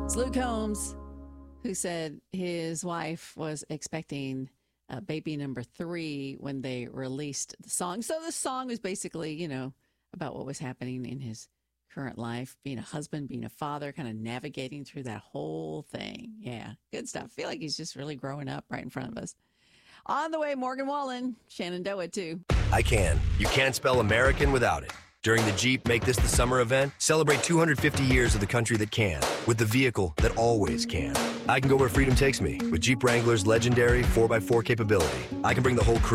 It's Luke Combs, who said his wife was expecting baby number 3 when they released the song. So the song was basically, about what was happening in his current life, being a husband, being a father, kind of navigating through that whole thing. Yeah, good stuff. I feel like he's just really growing up right in front of us. On the way, Morgan Wallen, Shenandoah, too. I can. You can't spell American without it. During the Jeep Make This the Summer event, celebrate 250 years of the country that can, with the vehicle that always can. I can go where freedom takes me with Jeep Wrangler's legendary 4x4 capability. I can bring the whole crew